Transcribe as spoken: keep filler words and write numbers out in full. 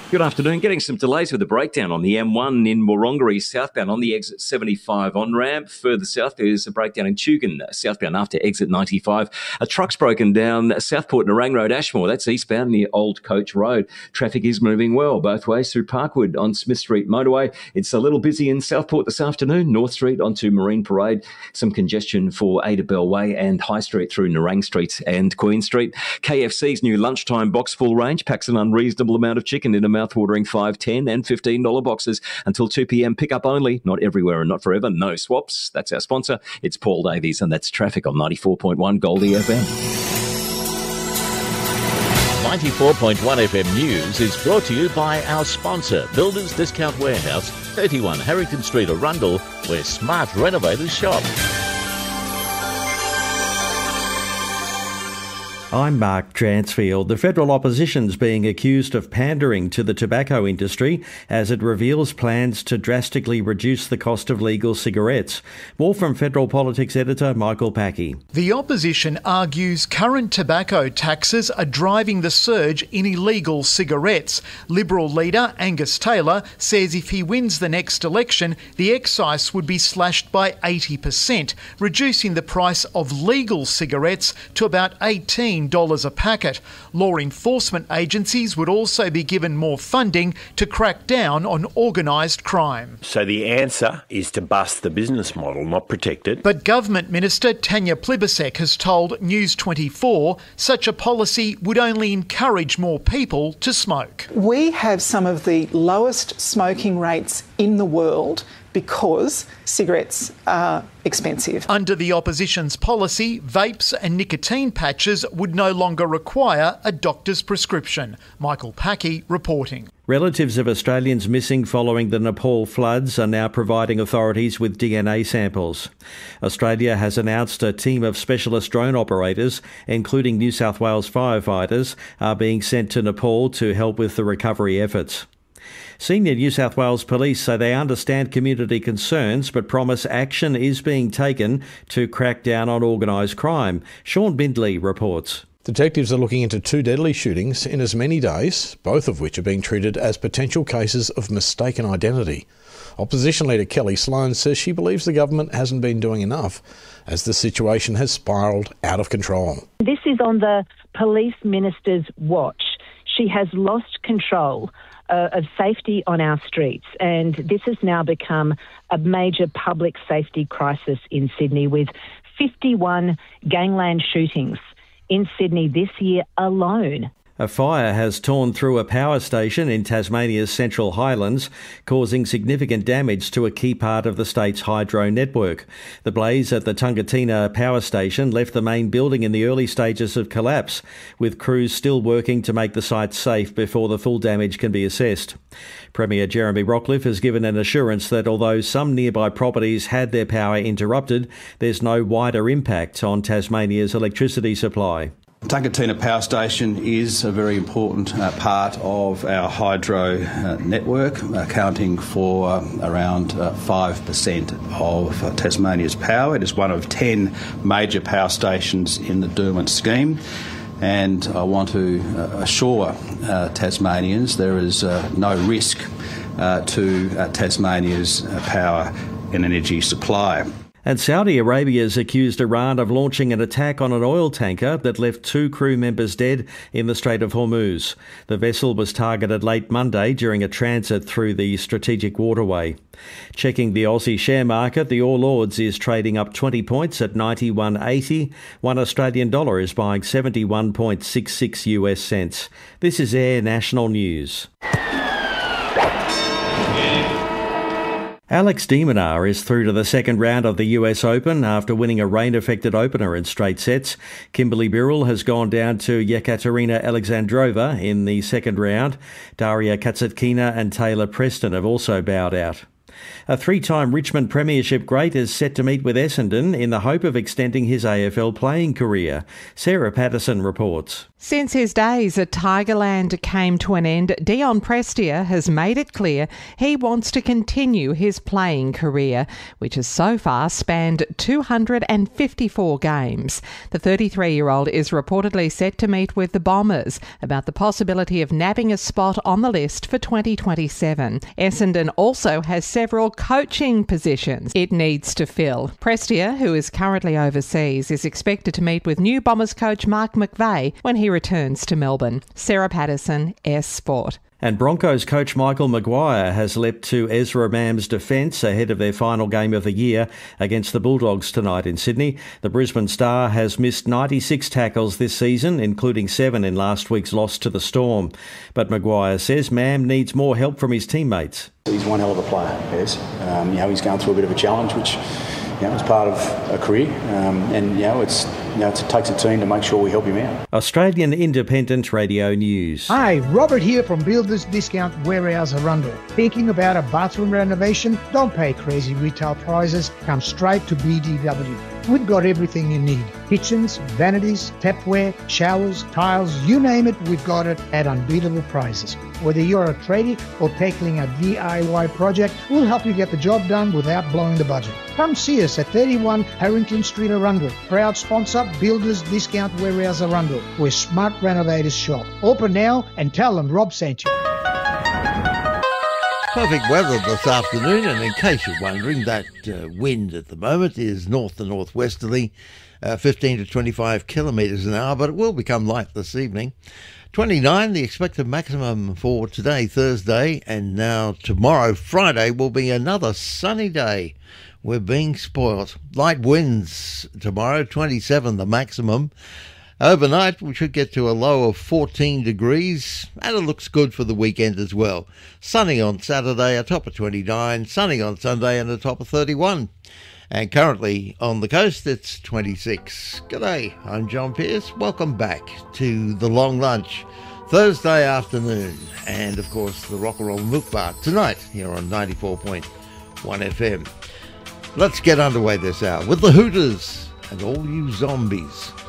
Good afternoon. Getting some delays with the breakdown on the M one in Wurundjeri southbound on the exit seventy-five on-ramp. Further south, there's a breakdown in Tugun southbound after exit ninety-five. A truck's broken down Southport Nerang Road, Ashmore. That's eastbound near Old Coach Road. Traffic is moving well both ways through Parkwood on Smith Street Motorway. It's a little busy in Southport this afternoon. North Street onto Marine Parade. Some congestion for Ada Bell Way and High Street through Nerang Street and Queen Street. K F C's new lunchtime box full range packs an unreasonable amount of chicken in a mouth-watering five, ten and fifteen dollars boxes until two p.m. Pick up only, not everywhere and not forever. No swaps. That's our sponsor. It's Paul Davies, and that's Traffic on ninety-four point one Goldie F M. ninety-four point one F M News is brought to you by our sponsor, Builders Discount Warehouse, thirty-one Harrington Street, Arundel, where smart renovators shop. I'm Mark Dransfield. The federal opposition's being accused of pandering to the tobacco industry as it reveals plans to drastically reduce the cost of legal cigarettes. More from Federal Politics editor Michael Packey. The opposition argues current tobacco taxes are driving the surge in illegal cigarettes. Liberal leader Angus Taylor says if he wins the next election, the excise would be slashed by eighty percent, reducing the price of legal cigarettes to about eighteen dollars a packet. Law enforcement agencies would also be given more funding to crack down on organised crime. So the answer is to bust the business model, not protect it. But Government Minister Tanya Plibersek has told News twenty-four such a policy would only encourage more people to smoke. We have some of the lowest smoking rates in the world because cigarettes are expensive. Under the opposition's policy, vapes and nicotine patches would no longer require a doctor's prescription. Michael Packey reporting. Relatives of Australians missing following the Nepal floods are now providing authorities with D N A samples. Australia has announced a team of specialist drone operators, including New South Wales firefighters, are being sent to Nepal to help with the recovery efforts. Senior New South Wales Police say they understand community concerns but promise action is being taken to crack down on organised crime. Sean Bindley reports. Detectives are looking into two deadly shootings in as many days, both of which are being treated as potential cases of mistaken identity. Opposition leader Kelly Sloan says she believes the government hasn't been doing enough as the situation has spiralled out of control. This is on the police minister's watch. She has lost control Uh, of safety on our streets, and this has now become a major public safety crisis in Sydney, with fifty-one gangland shootings in Sydney this year alone. A fire has torn through a power station in Tasmania's Central Highlands, causing significant damage to a key part of the state's hydro network. The blaze at the Tungatina power station left the main building in the early stages of collapse, with crews still working to make the site safe before the full damage can be assessed. Premier Jeremy Rockliff has given an assurance that although some nearby properties had their power interrupted, there's no wider impact on Tasmania's electricity supply. Tungatina Power Station is a very important uh, part of our hydro uh, network, accounting for uh, around uh, five percent of uh, Tasmania's power. It is one of ten major power stations in the Derwent scheme, and I want to uh, assure uh, Tasmanians there is uh, no risk uh, to uh, Tasmania's uh, power and energy supply. And Saudi Arabia has accused Iran of launching an attack on an oil tanker that left two crew members dead in the Strait of Hormuz. The vessel was targeted late Monday during a transit through the strategic waterway. Checking the Aussie share market, the All Ords is trading up twenty points at ninety-one eighty. One Australian dollar is buying seventy-one point six six U S cents. This is Air National News. Alex de Minaur is through to the second round of the U S Open after winning a rain-affected opener in straight sets. Kimberly Birrell has gone down to Yekaterina Alexandrova in the second round. Daria Kasatkina and Taylor Preston have also bowed out. A three-time Richmond Premiership great is set to meet with Essendon in the hope of extending his A F L playing career. Sarah Patterson reports. Since his days at Tigerland came to an end, Dion Prestia has made it clear he wants to continue his playing career, which has so far spanned two hundred fifty-four games. The thirty-three-year-old is reportedly set to meet with the Bombers about the possibility of nabbing a spot on the list for twenty twenty-seven. Essendon also has several coaching positions it needs to fill. Prestia, who is currently overseas, is expected to meet with new Bombers coach Mark McVeigh when he returns to Melbourne. Sarah Patterson, S Sport. And Broncos coach Michael Maguire has leapt to Ezra Mam's defence ahead of their final game of the year against the Bulldogs tonight in Sydney. The Brisbane Star has missed ninety-six tackles this season, including seven in last week's loss to the Storm. But Maguire says Mam needs more help from his teammates. He's one hell of a player, yes. Um, you know, he's going through a bit of a challenge, which, you know, is part of a career. Um, and, you know, it's, you know, it takes a team to make sure we help him out. Australian Independent Radio News. Hi, Robert here from Builders Discount Warehouse Arundel. Thinking about a bathroom renovation? Don't pay crazy retail prices. Come straight to B D W. We've got everything you need. Kitchens, vanities, tapware, showers, tiles, you name it, we've got it at unbeatable prices. Whether you're a tradie or tackling a D I Y project, we'll help you get the job done without blowing the budget. Come see us at thirty-one Harrington Street, Arundel. Proud sponsor, Builders Discount Warehouse Arundel, where smart renovators shop. Open now and tell them Rob sent you. Perfect weather this afternoon, and in case you're wondering, that uh, wind at the moment is north to northwesterly, uh, fifteen to twenty-five kilometres an hour, but it will become light this evening. twenty-nine, the expected maximum for today, Thursday, and now tomorrow, Friday, will be another sunny day. We're being spoilt. Light winds tomorrow, twenty-seven the maximum. Overnight, we should get to a low of fourteen degrees, and it looks good for the weekend as well. Sunny on Saturday, a top of twenty-nine, sunny on Sunday, and a top of thirty-one. And currently on the coast, it's twenty-six. G'day, I'm John Pearce. Welcome back to The Long Lunch, Thursday afternoon, and of course the Rock and Roll Milk Bar tonight here on ninety-four point one F M. Let's get underway this hour with the Hooters and All You Zombies.